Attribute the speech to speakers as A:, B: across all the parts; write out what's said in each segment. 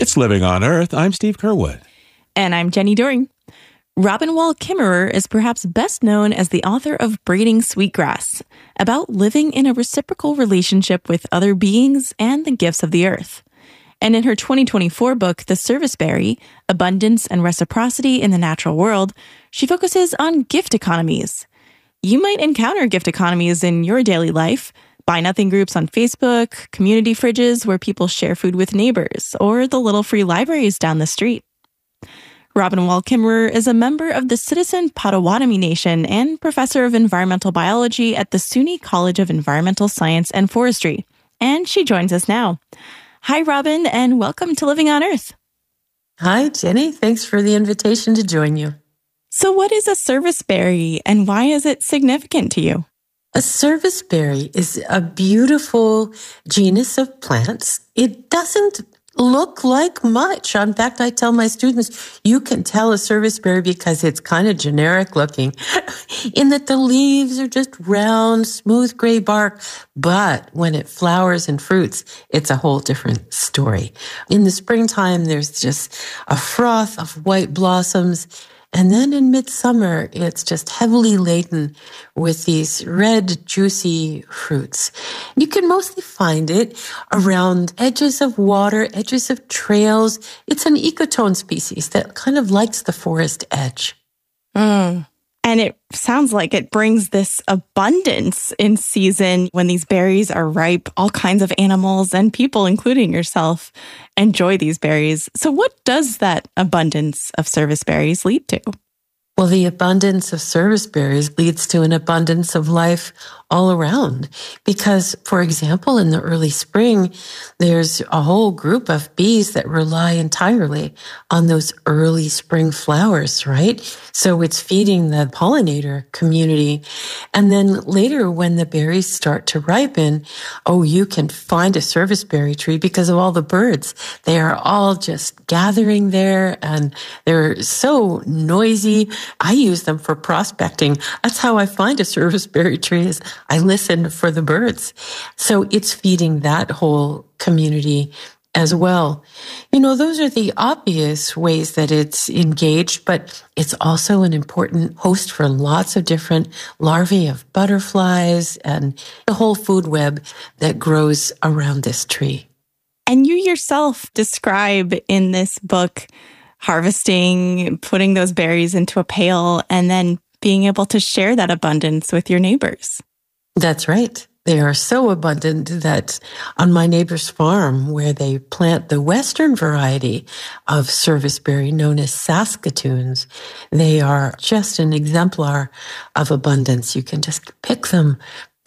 A: It's Living on Earth. I'm Steve Curwood.
B: And I'm Jenny Doering. Robin Wall Kimmerer is perhaps best known as the author of Braiding Sweetgrass, about living in a reciprocal relationship with other beings and the gifts of the earth. And in her 2024 book, The Serviceberry, Abundance and Reciprocity in the Natural World, she focuses on gift economies. You might encounter gift economies in your daily life. Buy Nothing groups on Facebook, community fridges where people share food with neighbors, or the little free libraries down the street. Robin Wall Kimmerer is a member of the Citizen Potawatomi Nation and professor of environmental biology at the SUNY College of Environmental Science and Forestry. And she joins us now. Hi, Robin, and welcome to Living on Earth.
C: Hi, Jenny. Thanks for the invitation to join you.
B: So what is a serviceberry and why is it significant to you?
C: A serviceberry is a beautiful genus of plants. It doesn't look like much. In fact, I tell my students, you can tell a serviceberry because it's kind of generic looking in that the leaves are just round, smooth gray bark. But when it flowers and fruits, it's a whole different story. In the springtime, there's just a froth of white blossoms. And then in midsummer, it's just heavily laden with these red, juicy fruits. You can mostly find it around edges of water, edges of trails. It's an ecotone species that kind of likes the forest edge.
B: And it sounds like it brings this abundance in season when these berries are ripe. All kinds of animals and people, including yourself, enjoy these berries. So what does that abundance of serviceberries lead to?
C: Well, the abundance of serviceberries leads to an abundance of life all around. Because, for example, in the early spring, there's a whole group of bees that rely entirely on those early spring flowers, right? So it's feeding the pollinator community. And then later, when the berries start to ripen, you can find a serviceberry tree because of all the birds. They are all just gathering there and they're so noisy. I use them for prospecting. That's how I find a serviceberry tree is I listen for the birds. So it's feeding that whole community as well. You know, those are the obvious ways that it's engaged, but it's also an important host for lots of different larvae of butterflies and the whole food web that grows around this tree.
B: And you yourself describe in this book harvesting, putting those berries into a pail, and then being able to share that abundance with your neighbors.
C: That's right. They are so abundant that on my neighbor's farm, where they plant the Western variety of serviceberry known as Saskatoons, they are just an exemplar of abundance. You can just pick them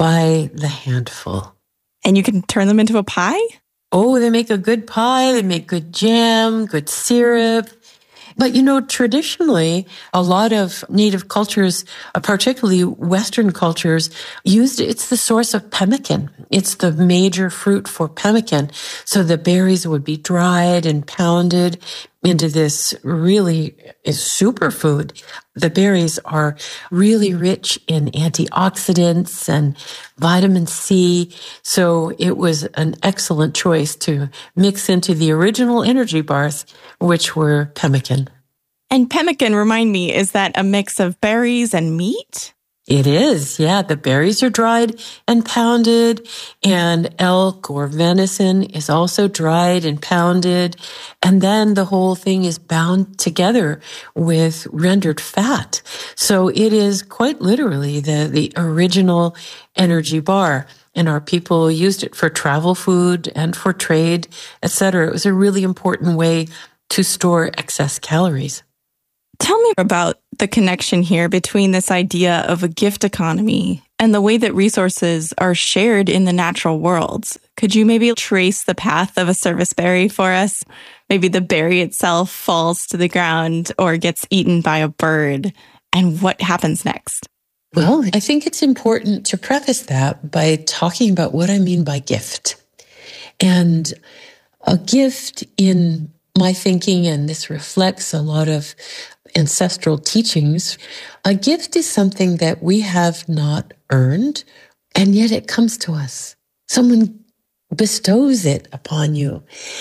C: by the handful.
B: And you can turn them into a pie?
C: Oh, they make a good pie. They make good jam, good syrup. But, you know, traditionally, a lot of native cultures, particularly Western cultures, it's the source of pemmican. It's the major fruit for pemmican. So the berries would be dried and pounded into this really superfood. The berries are really rich in antioxidants and vitamin C. So it was an excellent choice to mix into the original energy bars, which were pemmican.
B: And pemmican, remind me, is that a mix of berries and meat?
C: It is, yeah. The berries are dried and pounded, and elk or venison is also dried and pounded. And then the whole thing is bound together with rendered fat. So it is quite literally the original energy bar. And our people used it for travel food and for trade, etc. It was a really important way to store excess calories.
B: Tell me about the connection here between this idea of a gift economy and the way that resources are shared in the natural world. Could you maybe trace the path of a serviceberry for us? Maybe the berry itself falls to the ground or gets eaten by a bird, and what happens next?
C: Well, I think it's important to preface that by talking about what I mean by gift. And a gift in my thinking, and this reflects a lot of ancestral teachings, a gift is something that we have not earned, and yet it comes to us. Someone bestows it upon you.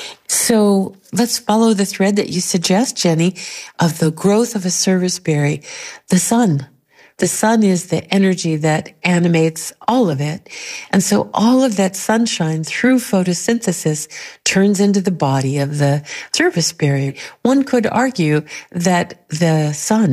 C: So let's follow the thread that you suggest, Jenny, of the growth of a serviceberry, the sun. The sun is the energy that animates all of it. And so all of that sunshine through photosynthesis turns into the body of the serviceberry. One could argue that the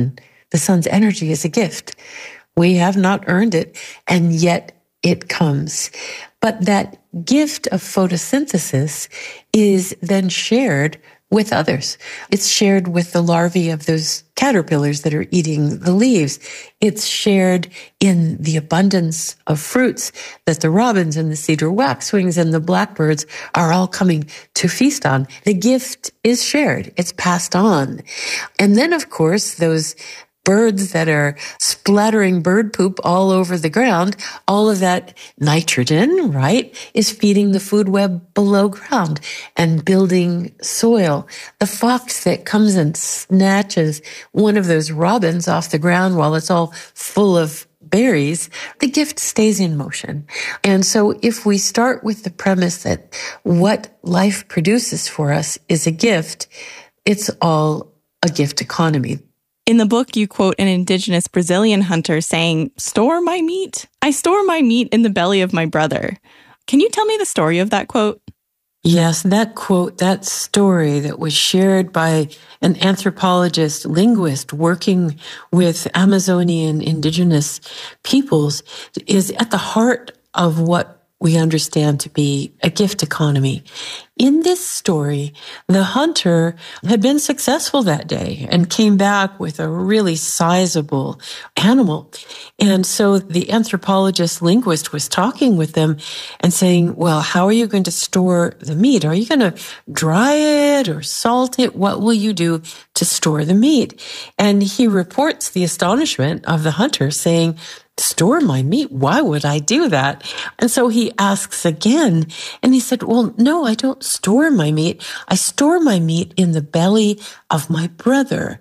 C: sun's energy is a gift. We have not earned it, and yet it comes. But that gift of photosynthesis is then shared with others. It's shared with the larvae of those caterpillars that are eating the leaves. It's shared in the abundance of fruits that the robins and the cedar waxwings and the blackbirds are all coming to feast on. The gift is shared. It's passed on. And then, of course, those birds that are splattering bird poop all over the ground, all of that nitrogen, right, is feeding the food web below ground and building soil. The fox that comes and snatches one of those robins off the ground while it's all full of berries, the gift stays in motion. And so if we start with the premise that what life produces for us is a gift, it's all a gift economy.
B: In the book, you quote an indigenous Brazilian hunter saying, "Store my meat? I store my meat in the belly of my brother." Can you tell me the story of that quote?
C: Yes, that quote, that story that was shared by an anthropologist, linguist working with Amazonian indigenous peoples is at the heart of what we understand to be a gift economy. In this story, the hunter had been successful that day and came back with a really sizable animal. And so the anthropologist linguist was talking with them and saying, well, how are you going to store the meat? Are you going to dry it or salt it? What will you do to store the meat? And he reports the astonishment of the hunter saying, store my meat? Why would I do that? And so he asks again, and he said, well, no, I don't store my meat. I store my meat in the belly of my brother.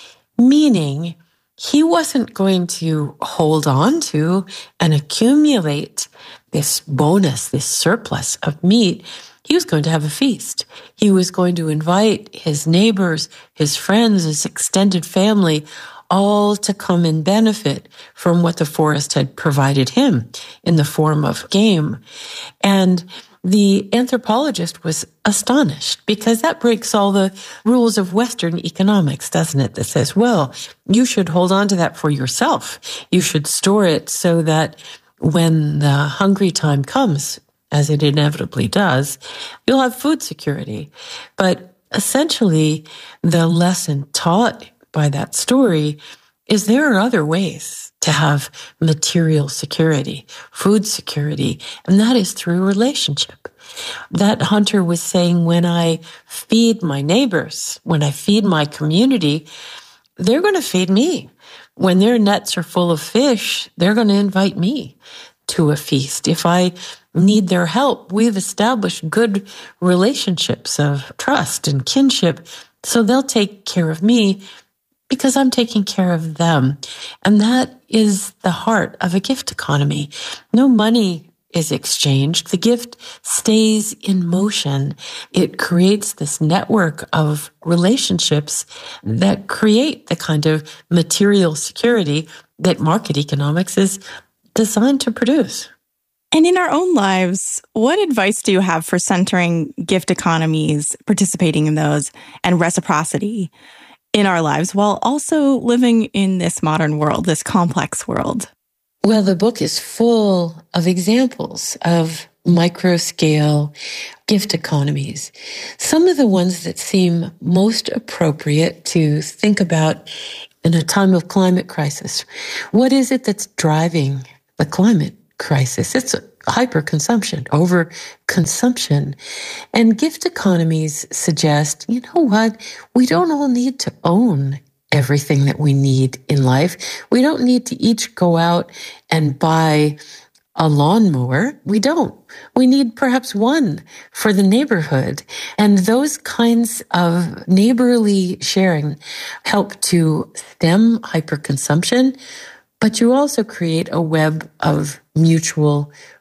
C: Meaning, he wasn't going to hold on to and accumulate this bonus, this surplus of meat. He was going to have a feast. He was going to invite his neighbors, his friends, his extended family, all to come and benefit from what the forest had provided him in the form of game. And the anthropologist was astonished because that breaks all the rules of Western economics, doesn't it? That says, well, you should hold on to that for yourself. You should store it so that when the hungry time comes, as it inevitably does, you'll have food security. But essentially, the lesson taught by that story is there are other ways to have material security, food security, and that is through relationship. That hunter was saying, when I feed my neighbors, when I feed my community, they're going to feed me. When their nets are full of fish, they're going to invite me to a feast. If I need their help, we've established good relationships of trust and kinship, so they'll take care of me because I'm taking care of them. And that is the heart of a gift economy. No money is exchanged. The gift stays in motion. It creates this network of relationships that create the kind of material security that market economics is designed to produce.
B: And in our own lives, what advice do you have for centering gift economies, participating in those, and reciprocity in our lives while also living in this modern world, this complex world?
C: Well, the book is full of examples of micro-scale gift economies. Some of the ones that seem most appropriate to think about in a time of climate crisis. What is it that's driving the climate crisis? It's hyperconsumption, overconsumption. And gift economies suggest, you know what? We don't all need to own everything that we need in life. We don't need to each go out and buy a lawnmower. We don't. We need perhaps one for the neighborhood. And those kinds of neighborly sharing help to stem hyperconsumption, but you also create a web of mutual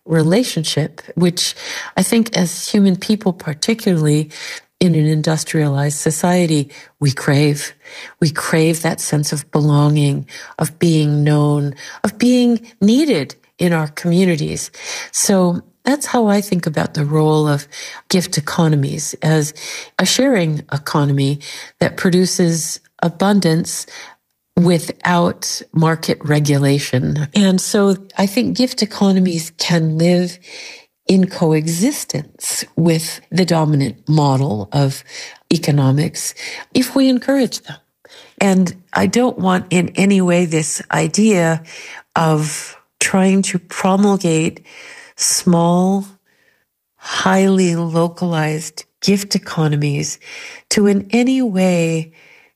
C: relationship, which I think as human people, particularly in an industrialized society, we crave. We crave that sense of belonging, of being known, of being needed in our communities. So that's how I think about the role of gift economies as a sharing economy that produces abundance without market regulation. And so I think gift economies can live in coexistence with the dominant model of economics if we encourage them. And I don't want in any way this idea of trying to promulgate small, highly localized gift economies to in any way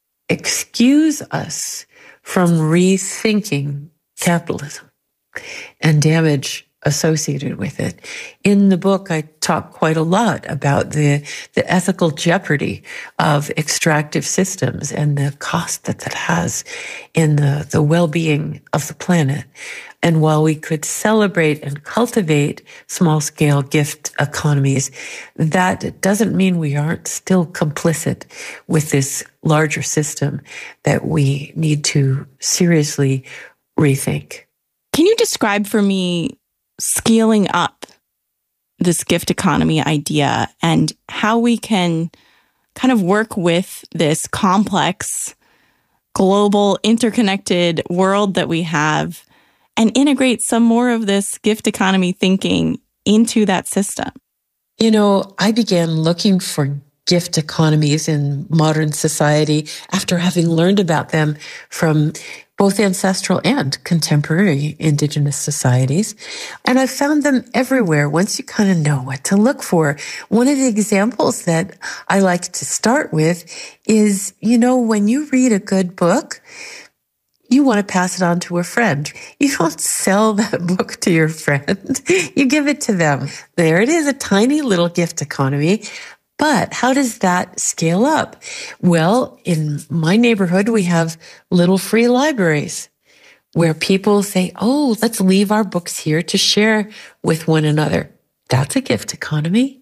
C: excuse us from rethinking capitalism and damage associated with it. In the book, I talk quite a lot about the ethical jeopardy of extractive systems and the cost that has in the well-being of the planet. And while we could celebrate and cultivate small-scale gift economies, that doesn't mean we aren't still complicit with this larger system that we need to seriously rethink.
B: Can you describe for me scaling up this gift economy idea and how we can kind of work with this complex, global, interconnected world that we have and integrate some more of this gift economy thinking into that system?
C: You know, I began looking for gift economies in modern society after having learned about them from both ancestral and contemporary indigenous societies. And I found them everywhere once you kind of know what to look for. One of the examples that I like to start with is, you know, when you read a good book, you want to pass it on to a friend. You don't sell that book to your friend. You give it to them. There it is, a tiny little gift economy. But how does that scale up? Well, in my neighborhood, we have little free libraries where people say, oh, let's leave our books here to share with one another. That's a gift economy.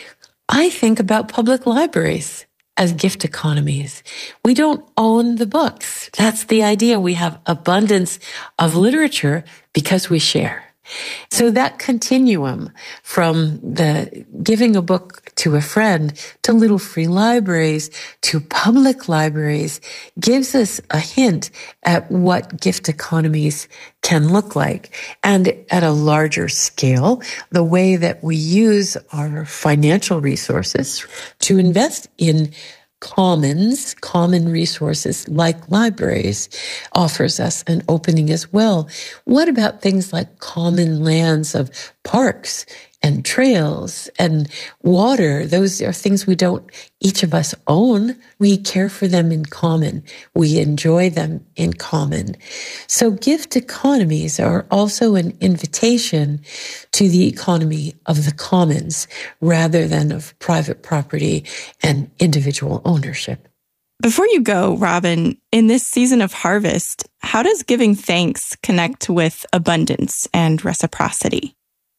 C: I think about public libraries as gift economies. We don't own the books. That's the idea. We have abundance of literature because we share. So that continuum from the giving a book to a friend to little free libraries to public libraries gives us a hint at what gift economies can look like. And at a larger scale, the way that we use our financial resources to invest in common resources like libraries offers us an opening as well. What about things like common lands of parks and trails and water? Those are things we don't each of us own. We care for them in common. We enjoy them in common. So gift economies are also an invitation to the economy of the commons rather than of private property and individual ownership.
B: Before you go, Robin, in this season of harvest, how does giving thanks connect with abundance and reciprocity?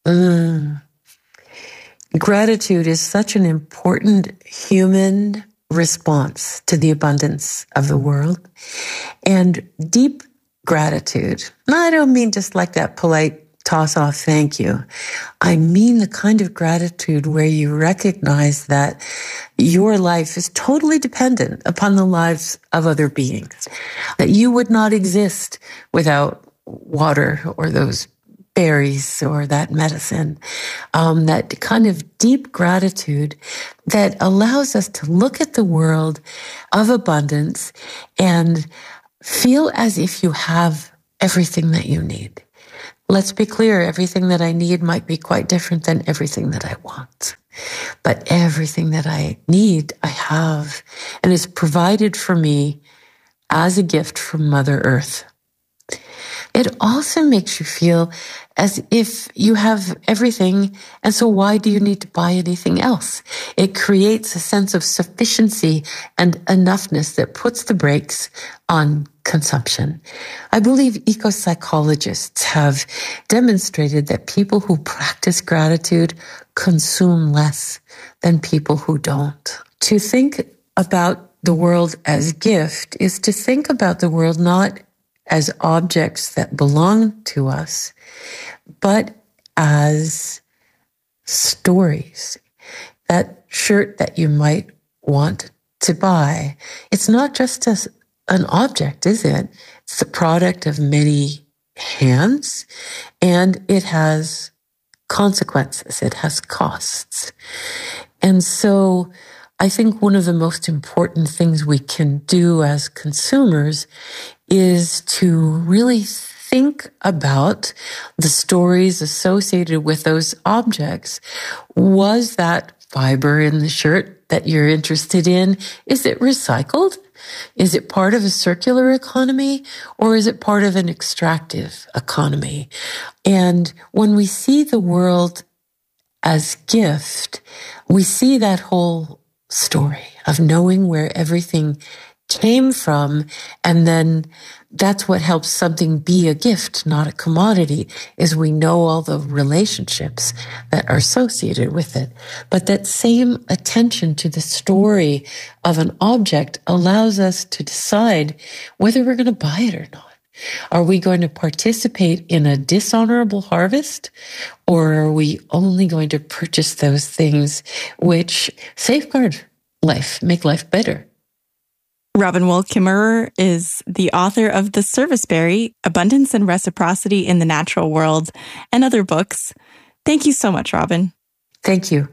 C: Gratitude is such an important human response to the abundance of the world. And deep gratitude, I don't mean just like that polite toss off thank you. I mean the kind of gratitude where you recognize that your life is totally dependent upon the lives of other beings, that you would not exist without water or those berries or that medicine, that kind of deep gratitude that allows us to look at the world of abundance and feel as if you have everything that you need. Let's be clear, everything that I need might be quite different than everything that I want. But everything that I need, I have, and is provided for me as a gift from Mother Earth. it also makes you feel as if you have everything, and so why do you need to buy anything else? It creates a sense of sufficiency and enoughness that puts the brakes on consumption. I believe eco-psychologists have demonstrated that people who practice gratitude consume less than people who don't. To think about the world as gift is to think about the world not as objects that belong to us, but as stories. That shirt that you might want to buy, it's not just an object, is it? It's the product of many hands, and it has consequences. It has costs. And so I think one of the most important things we can do as consumers is to really think about the stories associated with those objects. Was that fiber in the shirt that you're interested in, is it recycled? Is it part of a circular economy, or is it part of an extractive economy? And when we see the world as gift, we see that whole story of knowing where everything came from, and then that's what helps something be a gift, not a commodity, is we know all the relationships that are associated with it. But that same attention to the story of an object allows us to decide whether we're going to buy it or not. Are we going to participate in a dishonorable harvest, or are we only going to purchase those things which safeguard life, make life better?
B: Robin Wall Kimmerer is the author of The Serviceberry, Abundance and Reciprocity in the Natural World, and other books. Thank you so much, Robin.
C: Thank you.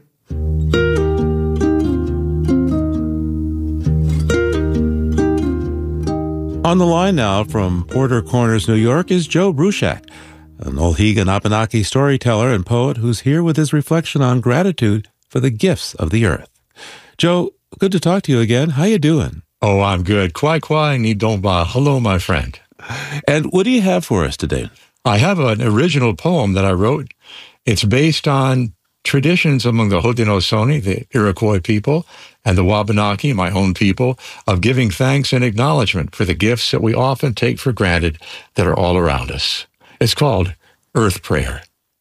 A: On the line now from Porter Corners, New York, is Joe Bruchac, an Olhegan Abenaki storyteller and poet who's here with his reflection on gratitude for the gifts of the earth. Joe, good to talk to you again. How you doing?
D: Oh, I'm good. Kwai kwai ni donba. Hello, my friend.
A: And what do you have for us today?
D: I have an original poem that I wrote. It's based on traditions among the Haudenosaunee, the Iroquois people, and the Wabanaki, my own people, of giving thanks and acknowledgement for the gifts that we often take for granted that are all around us. It's called Earth Prayer.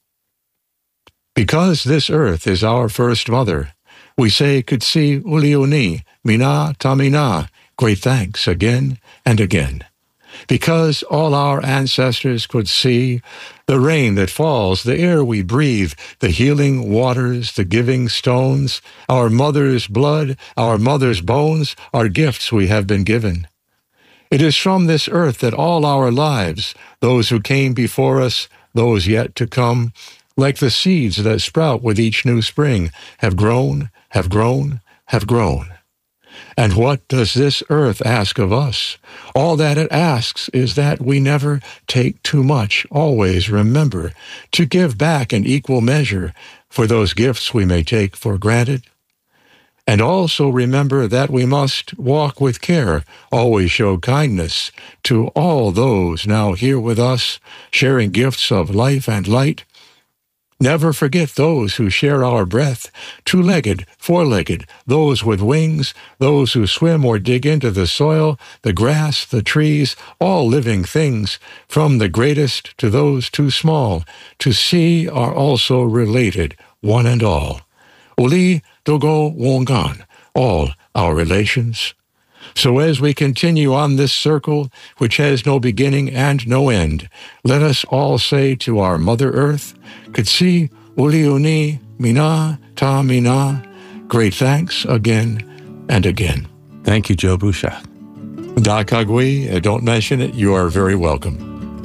D: Because this earth is our first mother, we say Kutsi Uliuni, Mina Tamina, great thanks again and again. Because all our ancestors could see the rain that falls, the air we breathe, the healing waters, the giving stones, our mother's blood, our mother's bones are gifts we have been given. It is from this earth that all our lives, those who came before us, those yet to come, like the seeds that sprout with each new spring, have grown, have grown, have grown. And what does this earth ask of us? All that it asks is that we never take too much, always remember to give back in equal measure for those gifts we may take for granted. And also remember that we must walk with care, always show kindness to all those now here with us, sharing gifts of life and light. Never forget those who share our breath, two-legged, four-legged, those with wings, those who swim or dig into the soil, the grass, the trees, all living things, from the greatest to those too small, to see are also related, one and all. Uli Dogo Wongan, all our relations. So as we continue on this circle, which has no beginning and no end, let us all say to our Mother Earth, Kutsi Uliuni Mina Ta Mina, great thanks again and again.
A: Thank you, Joe Bruchac.
D: Dakagui, don't mention it, you are very welcome.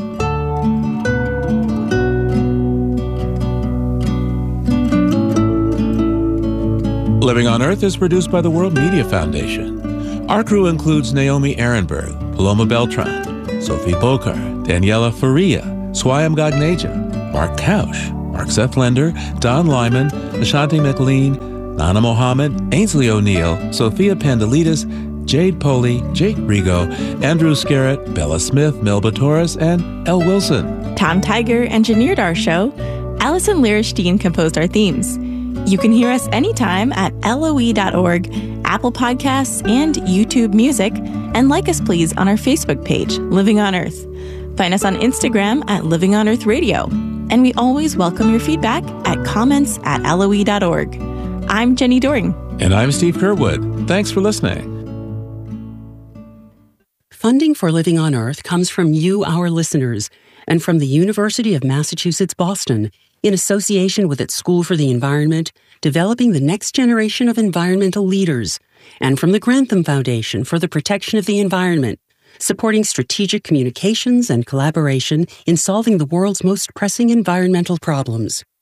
A: Living on Earth is produced by the World Media Foundation. Our crew includes Naomi Ehrenberg, Paloma Beltran, Sophie Bokar, Daniela Faria, Swayam Gagneja, Mark Kausch, Mark Zethlender, Don Lyman, Ashanti McLean, Nana Mohammed, Ainsley O'Neill, Sophia Pandelides, Jade Poley, Jake Rigo, Andrew Scarrett, Bella Smith, Melba Torres, and Elle Wilson.
B: Tom Tiger engineered our show. Allison Lierstein composed our themes. You can hear us anytime at LOE.org, Apple Podcasts, and YouTube Music, and like us please on our Facebook page, Living on Earth. Find us on Instagram at Living on Earth Radio. And we always welcome your feedback at comments@LOE.org. I'm Jenny Doering.
A: And I'm Steve Curwood. Thanks for listening.
E: Funding for Living on Earth comes from you, our listeners, and from the University of Massachusetts, Boston, in association with its School for the Environment, developing the next generation of environmental leaders, and from the Grantham Foundation for the Protection of the Environment, supporting strategic communications and collaboration in solving the world's most pressing environmental problems.